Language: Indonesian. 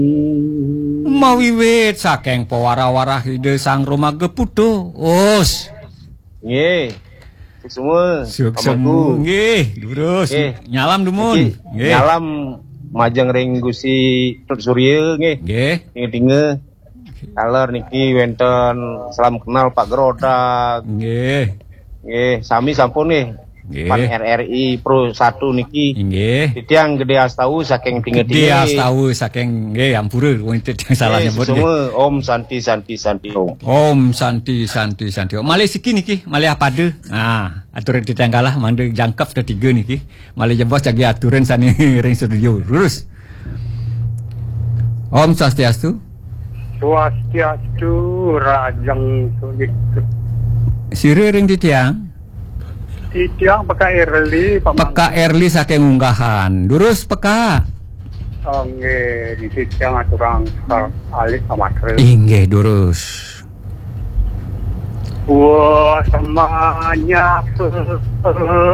Mawiwit saking pewara-warah ide sang Roma Gepudo. Us. Nggih. Semua. Sukses. Nggih, terus nyalam dumun. Nggih. Nyalam majeng ring Gusti Surya nggih. Nggih. Dinge kaler niki wonten salam kenal Pak Gerodak. Nggih. Nggih, sami sampun nih. Pan RRI Pro 1 niki. Nggih. Titiang gede astau saking Gede dinge-dinge. astau saking nggih ampura wong yang salah nyebut nggih. Semua Om Santi Om. Om Santi. Malih siki niki, malih apade. Nah, aturan ditenggalah mandhe jangkep ketiga niki. Malih jebos jagi aturan sani ring studio. Lurus. Om Swastiastu. Swastiastu rajang sulit. Sire ring titiang. Titiang peka Erli Peka Erli saking unggahan. Lurus peka. Nggih, di titiang aturang alik amatri. Inggih lurus. Wah, semuanya